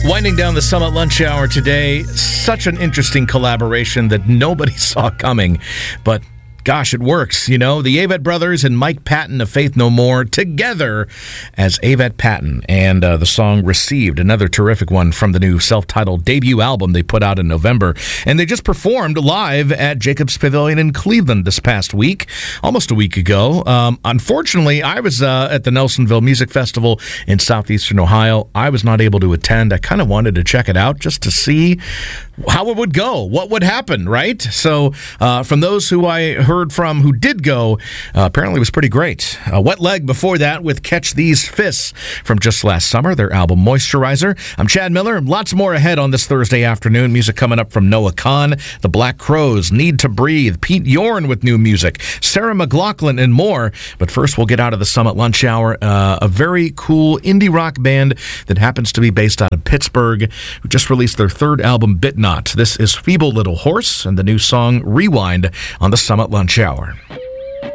Winding down the Summit Lunch Hour today, such an interesting collaboration that nobody saw coming, but gosh, it works, you know. The Avett Brothers and Mike Patton of Faith No More together as Avett Patton. And the song Received, another terrific one from the new self-titled debut album they put out in November. And they just performed live at Jacobs Pavilion in Cleveland this past week, almost a week ago. Unfortunately, I was at the Nelsonville Music Festival in southeastern Ohio. I was not able to attend. I kind of wanted to check it out just to see how it would go, what would happen, right? So from those who I heard from who did go, apparently it was pretty great. Wet Leg before that with Catch These Fists from just last summer, their album Moisturizer. I'm Chad Miller. Lots more ahead on this Thursday afternoon. Music coming up from Noah Kahn, The Black Crowes, Need to Breathe, Pete Yorn with new music, Sarah McLachlan, and more. But first, we'll get out of the Summit Lunch Hour. A very cool indie rock band that happens to be based out of Pittsburgh, who just released their third album, Bit Not. This is Feeble Little Horse and the new song Rewind on the Summit Lunch Hour.